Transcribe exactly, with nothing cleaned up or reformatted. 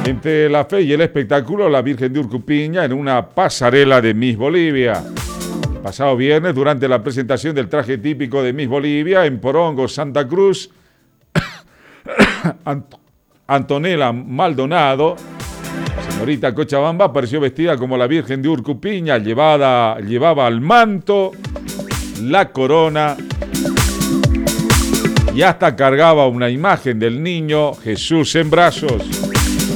Entre la fe y el espectáculo, la Virgen de Urcupiña en una pasarela de Miss Bolivia. Pasado viernes, durante la presentación del traje típico de Miss Bolivia en Porongo, Santa Cruz, Ant- Antonella Maldonado, señorita Cochabamba, apareció vestida como la Virgen de Urcupiña, llevada, llevaba el manto, la corona y hasta cargaba una imagen del niño Jesús en brazos.